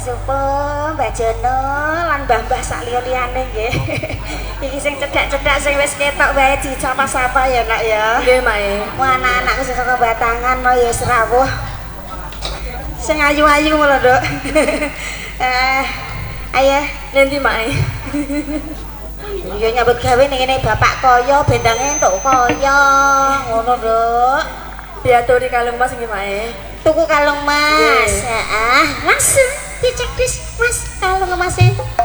Supo, Mbak Jono lan mbah-mbah sak liya-liyane nggih. Iki sing cedhak-cedhak sing wis ketok wae dicapa-sapa ya, Nak ya. Nggih, Mae. Mu anak-anakku sing saka Batangan mau ya rawuh. Sing ayu-ayu lho, Nduk. Ayo, Nanti, Mae. iya nyambut gawe ning kene bapak kaya bendange entuk kaya. Ngono, Nduk. Diaturi kalung Mas nggih, Mae. Tuku kalung Mas. Heeh, langsung dicek Mas kalung Mas.